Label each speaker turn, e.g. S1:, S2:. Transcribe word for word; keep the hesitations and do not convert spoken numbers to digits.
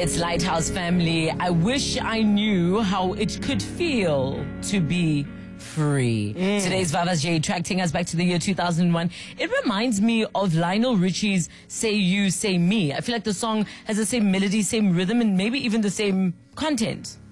S1: Yes, Lighthouse family, I wish I knew how it could feel to be free. Mm. Today's Vava's J tracking us back to the year two thousand one. It reminds me of Lionel Richie's Say You, Say Me. I feel like the song has the same melody, same rhythm, and maybe even the same content.